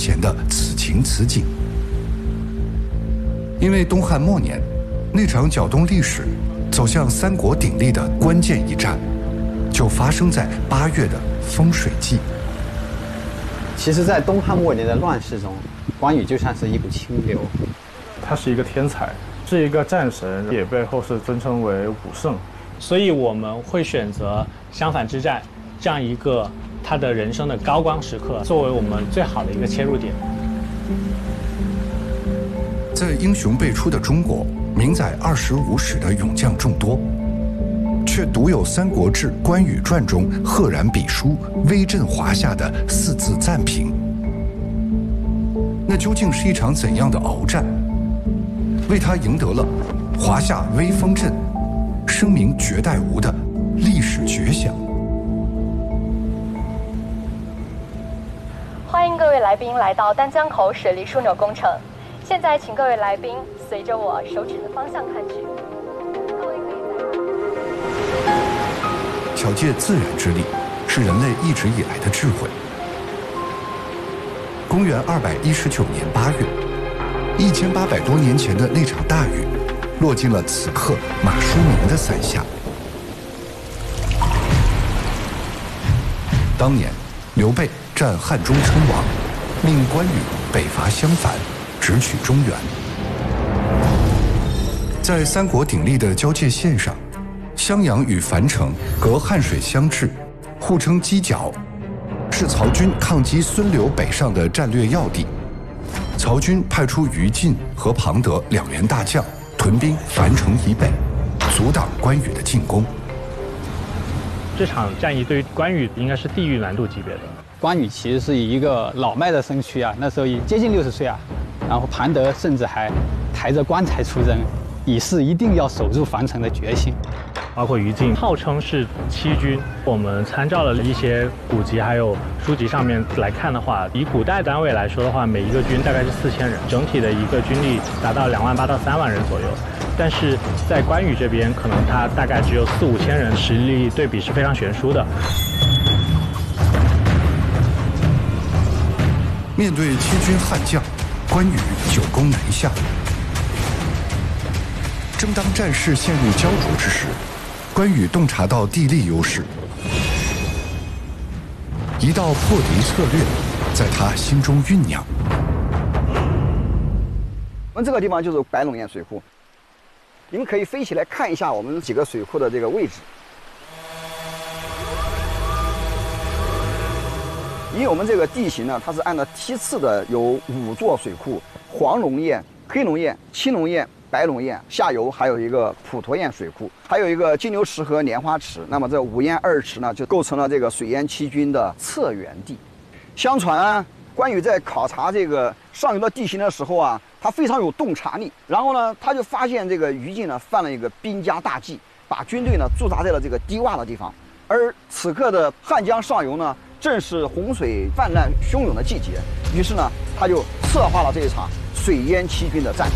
前的此情此景。因为东汉末年，那场搅动历史、走向三国鼎立的关键一战，就发生在8月的风水季。 其实，在东汉末年的乱世中，关羽就像是一股清流。 他是一个天才，是一个战神，也被后世尊称为武圣。 所以我们会选择襄樊之战这样一个他的人生的高光时刻，作为我们最好的一个切入点。 在英雄辈出的中国，名载25史的勇将众多，却独有《三国志·关羽传》中赫然笔书、威震华夏的4字赞评。那究竟是一场怎样的鏖战，为他赢得了“华夏威风阵，声名绝代无”的历史绝响？ 欢迎各位来宾来到丹江口水利枢纽工程。现在，请各位来宾随着我手指的方向看去。各位可以在巧借自然之力，是人类一直以来的智慧。公元219年8月，1800多年前的那场大雨，落进了此刻马叔明的伞下。当年，刘备战汉中称王，命关羽北伐襄樊，直取中原。在三国鼎立的交界线上，襄阳与樊城隔汉水相峙，互称犄角，是曹军抗击孙刘北上的战略要地。曹军派出于禁和庞德2员大将，屯兵樊城以北，阻挡关羽的进攻。 这场战役对于关羽应该是地狱难度级别的。 关羽其实是一个老迈的身躯啊，那时候已接近60岁啊。然后庞德甚至还抬着棺材出征，以示一定要守住樊城的决心。 包括于禁号称是7军，我们参照了一些古籍还有书籍上面来看的话，以古代单位来说的话，每一个军大概是4000人，整体的一个军力达到28000到3万人左右。但是在关羽这边，可能他大概只有4、5千人，实力对比是非常悬殊的。 面对7军悍将，关羽久攻南下。正当战事陷入焦灼之时，关羽洞察到地利优势，一道破敌策略在他心中酝酿。 我们这个地方就是白龙堰水库，你们可以飞起来看一下我们几个水库的这个位置。因为我们这个地形呢，它是按照梯次的，有5座水库：黄龙堰、黑龙堰、青龙堰、白龙堰，下游还有一个普陀堰水库，还有一个金牛池和莲花池。那么这5堰2池呢，就构成了这个水淹7军的策源地。相传关羽在考察这个上游的地形的时候啊，他非常有洞察力。然后呢，他就发现这个于禁呢犯了一个兵家大忌，把军队呢驻扎在了这个低洼的地方。而此刻的汉江上游呢，正是洪水泛滥汹涌的季节，于是呢，他就策划了这一场水淹7军的战役。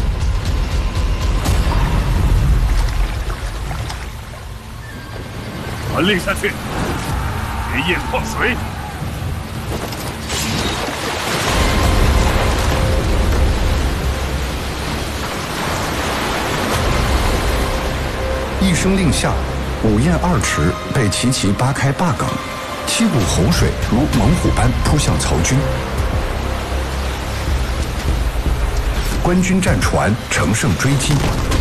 传令下去，决堰放水。 一声令下，5堰2池被齐齐扒开坝岗，7股洪水如猛虎般扑向曹军。官军战船乘胜追击，